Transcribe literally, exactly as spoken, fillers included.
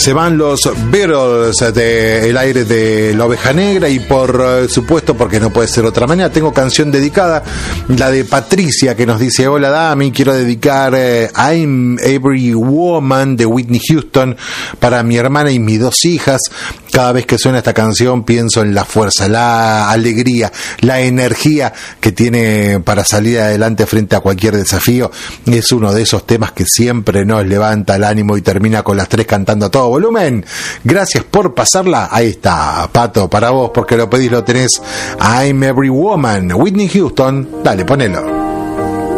Se van los Beatles del aire de la Oveja Negra y por eh, supuesto, porque no puede ser otra manera, tengo canción dedicada, la de Patricia, que nos dice: hola Dami, quiero dedicar eh, I'm Every Woman de Whitney Houston para mi hermana y mis dos hijas. Cada vez que suena esta canción pienso en la fuerza, la alegría, la energía que tiene para salir adelante frente a cualquier desafío. Es uno de esos temas que siempre nos levanta el ánimo y termina con las tres cantando a todo volumen. Gracias por pasarla. Ahí está, Pato, para vos, porque lo pedís, lo tenés. I'm Every Woman, Whitney Houston. Dale, ponelo.